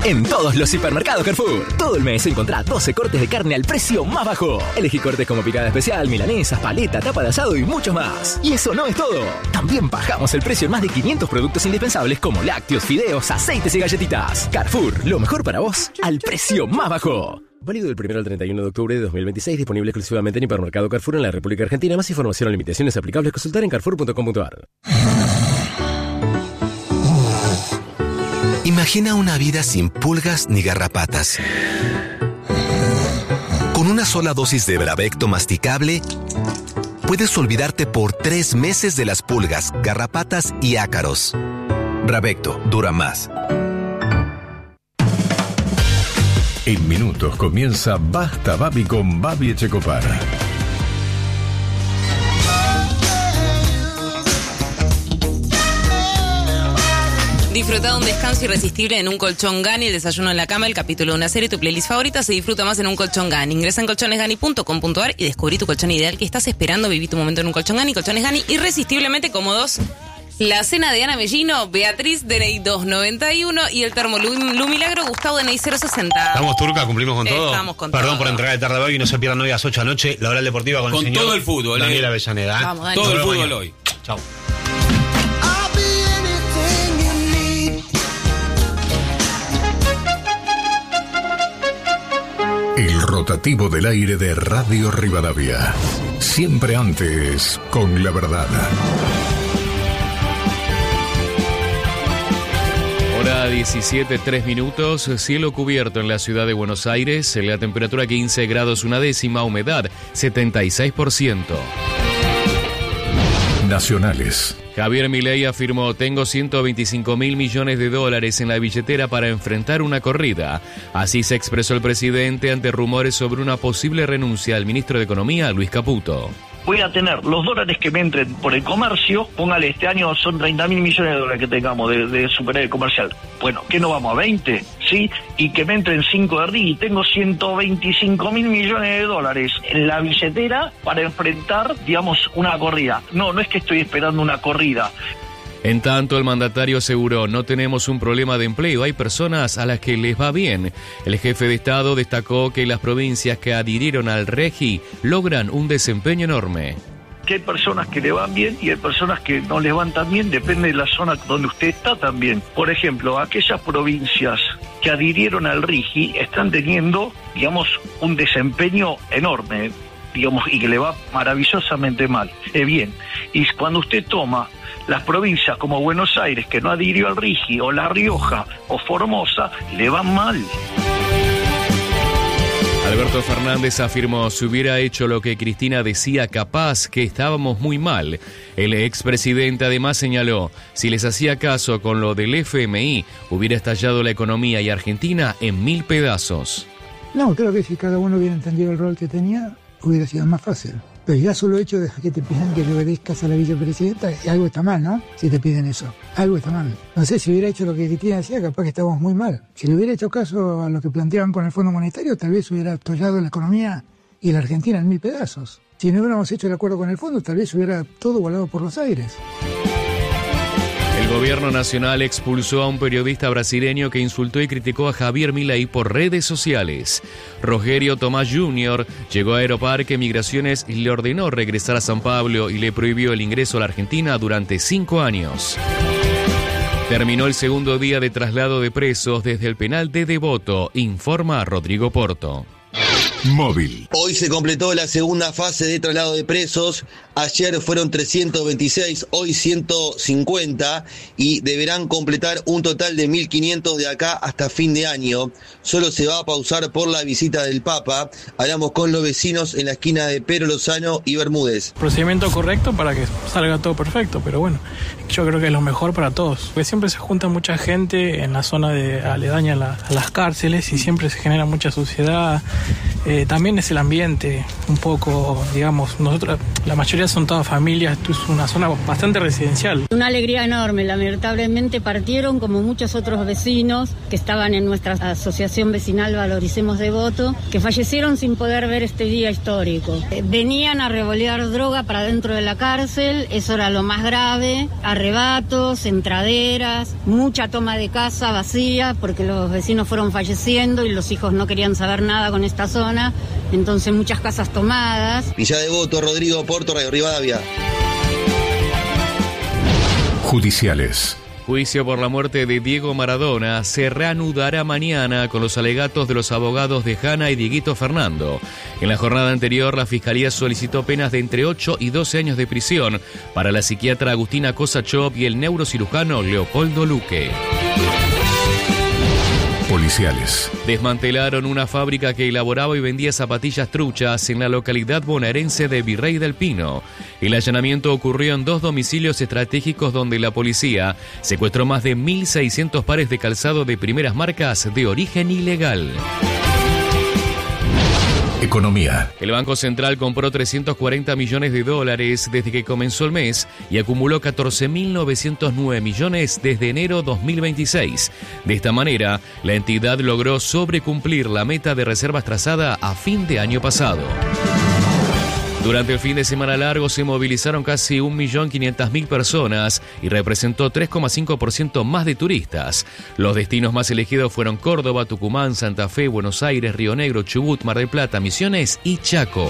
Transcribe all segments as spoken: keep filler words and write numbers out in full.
en todos los hipermercados Carrefour. Todo el mes encontrá doce cortes de carne al precio más bajo. Elegí cortes como picada especial, milanesas, paleta, tapa de asado y muchos más. Y eso no es todo. También bajamos el precio en más de quinientos productos indispensables como lácteos, fideos, aceites y galletitas. Carrefour, lo mejor para vos al precio más bajo. Válido del primero al treinta y uno de octubre de dos mil veintiséis, disponible exclusivamente en Hipermercado Carrefour en la República Argentina. Más información o limitaciones aplicables, consultar en carrefour punto com punto a r. Imagina una vida sin pulgas ni garrapatas. Con una sola dosis de Bravecto masticable, puedes olvidarte por tres meses de las pulgas, garrapatas y ácaros. Bravecto dura más. En minutos comienza Basta Babi con Babi Echecopar. Disfruta de un descanso irresistible en un colchón Gani, el desayuno en la cama, el capítulo de una serie, tu playlist favorita se disfruta más en un colchón Gani. Ingresa en colchones gani punto com punto a r y descubrí tu colchón ideal que estás esperando. Viví tu momento en un colchón Gani. Colchones Gani, irresistiblemente cómodos. La cena de Ana Mellino, Beatriz, D N I dos noventa y uno y el termo Lu, Lu Milagro, Gustavo, D N I cero sesenta. Estamos, Turca, cumplimos con todo. Estamos con Perdón todo. por entregar de tarde hoy y no se pierdan hoy a las ocho de la noche la hora deportiva con, con el señor todo el fútbol. Daniel eh. Avellaneda. ¿eh? Vamos, Dani. Todo el Nos vemos fútbol mañana. hoy. Chao. El rotativo del aire de Radio Rivadavia. Siempre antes con la verdad. Hora diecisiete, tres minutos, cielo cubierto en la ciudad de Buenos Aires, la temperatura quince grados una décima, humedad setenta y seis por ciento. Nacionales. Javier Milei afirmó: tengo ciento veinticinco mil millones de dólares en la billetera para enfrentar una corrida. Así se expresó el presidente ante rumores sobre una posible renuncia al ministro de Economía, Luis Caputo. Voy a tener los dólares que me entren por el comercio, póngale, este año son treinta mil millones de dólares que tengamos de, de superávit comercial. Bueno, ¿qué no vamos a veinte? ¿Sí? Y que me entren cinco de R I. Tengo ciento veinticinco mil millones de dólares en la billetera para enfrentar, digamos, una corrida. No, no es que estoy esperando una corrida. En tanto, el mandatario aseguró: no tenemos un problema de empleo, hay personas a las que les va bien. El jefe de Estado destacó que las provincias que adhirieron al REGI logran un desempeño enorme. Que hay personas que le van bien y hay personas que no les van tan bien, depende de la zona donde usted está también. Por ejemplo, aquellas provincias que adhirieron al RIGI están teniendo, digamos, un desempeño enorme, digamos, y que le va maravillosamente mal. Eh, bien, y cuando usted toma las provincias como Buenos Aires, que no adhirió al RIGI, o La Rioja, o Formosa, le van mal. Alberto Fernández afirmó: si hubiera hecho lo que Cristina decía, capaz que estábamos muy mal. El expresidente además señaló: si les hacía caso con lo del F M I, hubiera estallado la economía y Argentina en mil pedazos. No, creo que si cada uno hubiera entendido el rol que tenía, hubiera sido más fácil. Pero ya solo el hecho de que te pidan que le obedezcas a la vicepresidenta, algo está mal, ¿no? Si te piden eso, algo está mal. No sé, si hubiera hecho lo que Cristina decía, capaz que estábamos muy mal. Si le hubiera hecho caso a lo que planteaban con el Fondo Monetario, tal vez hubiera atollado la economía y la Argentina en mil pedazos. Si no hubiéramos hecho el acuerdo con el Fondo, tal vez hubiera todo volado por los aires. El gobierno nacional expulsó a un periodista brasileño que insultó y criticó a Javier Milei por redes sociales. Rogerio Tomás junior llegó a Aeroparque Migraciones y le ordenó regresar a San Pablo y le prohibió el ingreso a la Argentina durante cinco años. Terminó el segundo día de traslado de presos desde el penal de Devoto, informa Rodrigo Porto. Móvil. Hoy se completó la segunda fase de traslado de presos. Ayer fueron trescientos veintiséis, hoy ciento cincuenta y deberán completar un total de mil quinientos de acá hasta fin de año. Solo se va a pausar por la visita del Papa. Hablamos con los vecinos en la esquina de Pedro Lozano y Bermúdez. Procedimiento correcto para que salga todo perfecto, pero bueno, yo creo que es lo mejor para todos. Porque siempre se junta mucha gente en la zona de aledaña a, la, a las cárceles y siempre se genera mucha suciedad. Eh, también es el ambiente, un poco, digamos, nosotros La mayoría son todas familias, esto es una zona bastante residencial. Una alegría enorme, lamentablemente partieron como muchos otros vecinos que estaban en nuestra asociación vecinal Valoricemos Devoto, que fallecieron sin poder ver este día histórico. Venían a revolear droga para dentro de la cárcel, eso era lo más grave, arrebatos, entraderas, mucha toma de casa vacía porque los vecinos fueron falleciendo y los hijos no querían saber nada con esta zona, entonces muchas casas tomadas. Villa Devoto, Rodrigo Porto, Radio Rivadavia. Judiciales. Juicio por la muerte de Diego Maradona se reanudará mañana con los alegatos de los abogados de Hanna y Dieguito Fernando. En la jornada anterior, la Fiscalía solicitó penas de entre ocho y doce años de prisión para la psiquiatra Agustina Kosachov y el neurocirujano Leopoldo Luque. Policiales. Desmantelaron una fábrica que elaboraba y vendía zapatillas truchas en la localidad bonaerense de Virrey del Pino. El allanamiento ocurrió en dos domicilios estratégicos donde la policía secuestró más de mil seiscientos pares de calzado de primeras marcas de origen ilegal. Economía. El Banco Central compró trescientos cuarenta millones de dólares desde que comenzó el mes y acumuló catorce mil novecientos nueve millones desde enero dos mil veintiséis. De esta manera, la entidad logró sobrecumplir la meta de reservas trazada a fin de año pasado. Durante el fin de semana largo se movilizaron casi un millón quinientas mil personas y representó tres coma cinco por ciento más de turistas. Los destinos más elegidos fueron Córdoba, Tucumán, Santa Fe, Buenos Aires, Río Negro, Chubut, Mar del Plata, Misiones y Chaco.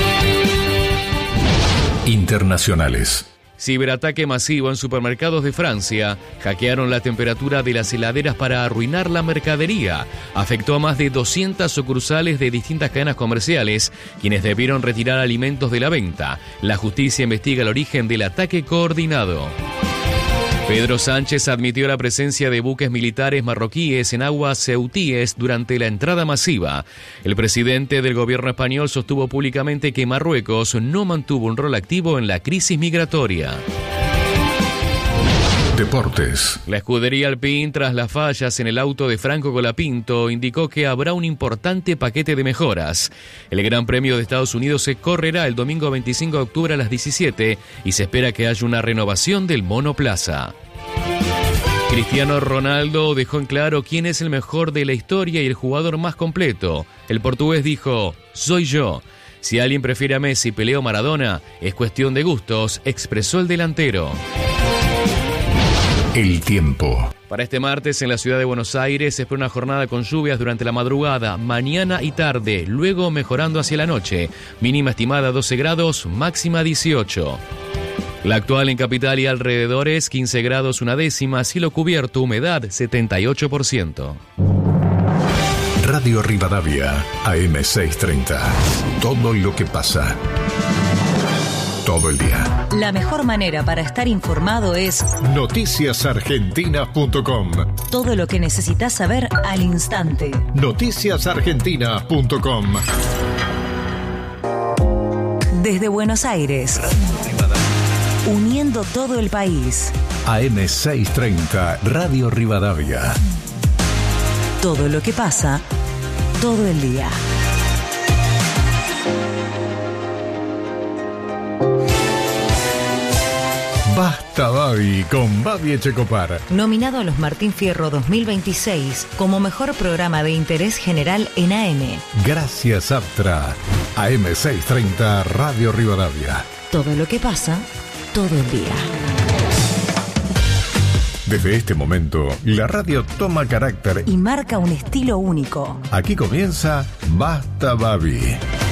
Internacionales. Ciberataque masivo en supermercados de Francia. Hackearon la temperatura de las heladeras para arruinar la mercadería. Afectó a más de doscientas sucursales de distintas cadenas comerciales, quienes debieron retirar alimentos de la venta. La justicia investiga el origen del ataque coordinado. Pedro Sánchez admitió la presencia de buques militares marroquíes en aguas ceutíes durante la entrada masiva. El presidente del gobierno español sostuvo públicamente que Marruecos no mantuvo un rol activo en la crisis migratoria. Deportes. La escudería Alpine, tras las fallas en el auto de Franco Colapinto, indicó que habrá un importante paquete de mejoras. El Gran Premio de Estados Unidos se correrá el domingo veinticinco de octubre a las diecisiete y se espera que haya una renovación del monoplaza. Cristiano Ronaldo dejó en claro quién es el mejor de la historia y el jugador más completo. El portugués dijo: "Soy yo. Si alguien prefiere a Messi, Pelé o Maradona, es cuestión de gustos", expresó el delantero. El tiempo. Para este martes en la ciudad de Buenos Aires se espera una jornada con lluvias durante la madrugada, mañana y tarde, luego mejorando hacia la noche. Mínima estimada doce grados, máxima dieciocho. La actual en capital y alrededores, quince grados una décima, cielo cubierto, humedad setenta y ocho por ciento. Radio Rivadavia, A M seiscientos treinta. Todo lo que pasa. Todo el día. La mejor manera para estar informado es noticias argentinas punto com. Todo lo que necesitas saber al instante. noticias argentinas punto com. Desde Buenos Aires, uniendo todo el país. A M seiscientos treinta, Radio Rivadavia. Todo lo que pasa, todo el día. Basta Babi con Babi Echecopar. Nominado a los Martín Fierro dos mil veintiséis como mejor programa de interés general en A M. Gracias Aptra. A M seiscientos treinta, Radio Rivadavia. Todo lo que pasa, todo el día. Desde este momento, la radio toma carácter y marca un estilo único. Aquí comienza Basta Babi.